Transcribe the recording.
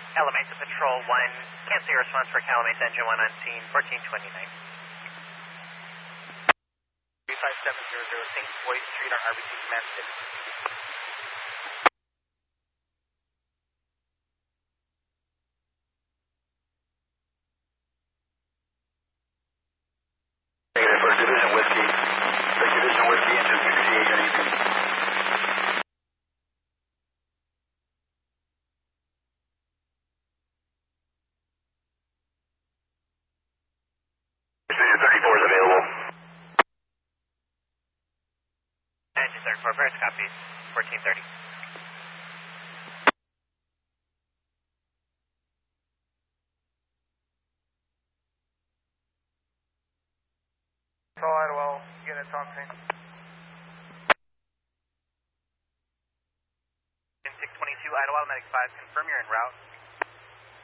Alameda Patrol 1, cancel your response for Calamasa Engine 1 on scene, 1429. 35700 St. Boyd Street on RBC Command 6. Negative, First Division Whiskey. First Division Whiskey, Engine 68, anything. Division 34 is available. Engine 34, Paris copies, 1430. Control Idlewild, units on scene. Engine 622, Idlewild, Medic 5, confirm you're en route.